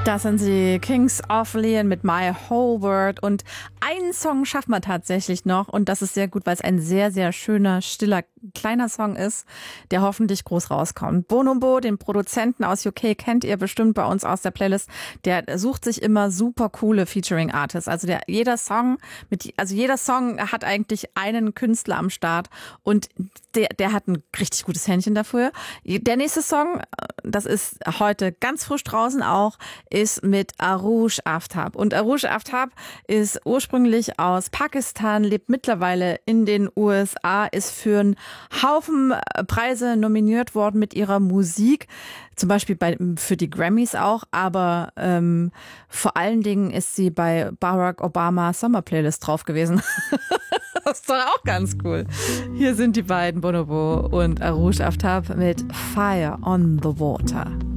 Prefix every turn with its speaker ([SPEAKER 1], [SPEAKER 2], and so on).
[SPEAKER 1] Das sind sie, Kings of Leon mit My Whole World. Und einen Song schafft man tatsächlich noch. Und das ist sehr gut, weil es ein sehr, sehr schöner, stiller, kleiner Song ist, der hoffentlich groß rauskommt. Bonobo, den Produzenten aus UK, kennt ihr bestimmt bei uns aus der Playlist. Der sucht sich immer super coole Featuring-Artists. Also jeder Song hat eigentlich einen Künstler am Start. Und der hat ein richtig gutes Händchen dafür. Der nächste Song, das ist heute ganz frisch draußen auch, ist mit Arush Aftab. Und Arush Aftab ist ursprünglich aus Pakistan, lebt mittlerweile in den USA, ist für einen Haufen Preise nominiert worden mit ihrer Musik. Zum Beispiel für die Grammys auch, aber vor allen Dingen ist sie bei Barack Obama Summer Playlist drauf gewesen. Das ist doch auch ganz cool. Hier sind die beiden, Bonobo und Arush Aftab mit Fire on the Water.